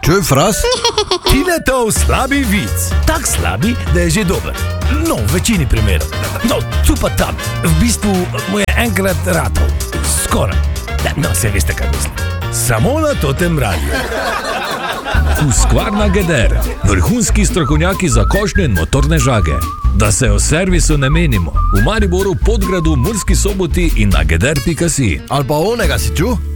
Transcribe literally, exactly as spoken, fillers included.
Čuj, Fras? Tiletov slabi vic. Tak slabi, da je že dober. No, v večini primerov. No, tu pa tam. V bistvu mu je enkrat ratov. Skoraj. No, se veste, kaj mislim. Samo na Totem radiju. Husqvarna Geder. Vrhunski strokovnjaki za košnje in motorne žage. Da se o servisu ne menimo. V Mariboru, Podgradu, Murski Soboti in na geder pika si. Ali pa onega si čuj?